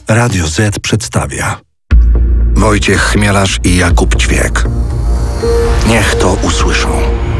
Radio Z przedstawia Wojciech Chmielarz i Jakub Ćwiek. Niech to usłyszą.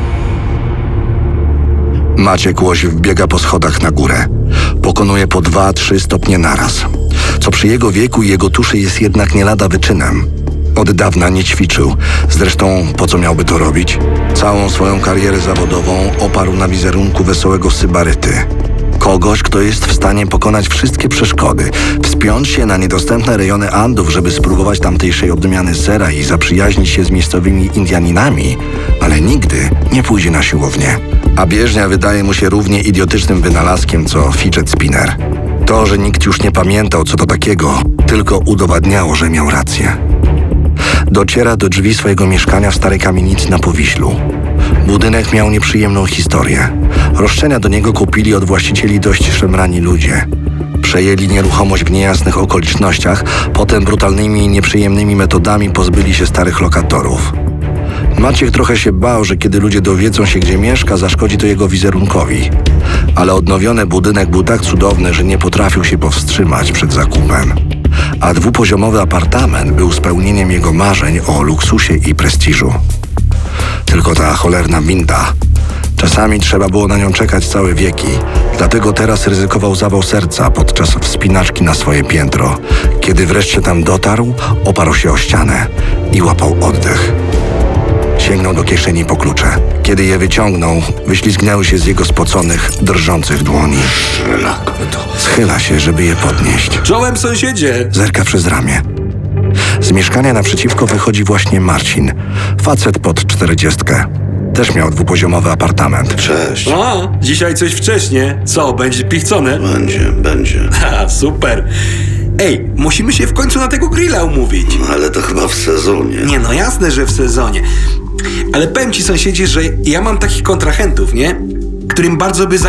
Maciek Łoś wbiega po schodach na górę. Pokonuje po 2-3 stopnie naraz, co przy jego wieku i jego tuszy jest jednak nie lada wyczynem. Od dawna nie ćwiczył, zresztą po co miałby to robić? Całą swoją karierę zawodową oparł na wizerunku wesołego sybaryty. Kogoś, kto jest w stanie pokonać wszystkie przeszkody, wspiąć się na niedostępne rejony Andów, żeby spróbować tamtejszej odmiany sera i zaprzyjaźnić się z miejscowymi Indianinami, ale nigdy nie pójdzie na siłownię. A bieżnia wydaje mu się równie idiotycznym wynalazkiem, co fidget spinner. To, że nikt już nie pamiętał, co to takiego, tylko udowadniało, że miał rację. Dociera do drzwi swojego mieszkania w starej kamienicy na Powiślu. Budynek miał nieprzyjemną historię. Roszczenia do niego kupili od właścicieli dość szemrani ludzie. Przejęli nieruchomość w niejasnych okolicznościach, potem brutalnymi i nieprzyjemnymi metodami pozbyli się starych lokatorów. Maciek trochę się bał, że kiedy ludzie dowiedzą się, gdzie mieszka, zaszkodzi to jego wizerunkowi. Ale odnowiony budynek był tak cudowny, że nie potrafił się powstrzymać przed zakupem. A dwupoziomowy apartament był spełnieniem jego marzeń o luksusie i prestiżu. Tylko ta cholerna winda. Czasami trzeba było na nią czekać całe wieki, dlatego teraz ryzykował zawał serca podczas wspinaczki na swoje piętro. Kiedy wreszcie tam dotarł, oparł się o ścianę i łapał oddech. Sięgnął do kieszeni po klucze. Kiedy je wyciągnął, wyślizgnęły się z jego spoconych, drżących dłoni. Schyla się, żeby je podnieść. Czołem, sąsiedzie! Zerka przez ramię. Z mieszkania naprzeciwko wychodzi właśnie Marcin, facet pod 40. Też miał dwupoziomowy apartament. Cześć. A, dzisiaj coś wcześnie. Co, będzie pichcone? Będzie. Ha, super. Ej, musimy się w końcu na tego grilla umówić. Ale to chyba w sezonie. Nie, no jasne, że w sezonie. Ale powiem ci, sąsiedzie, że ja mam takich kontrahentów, nie? Którym bardzo by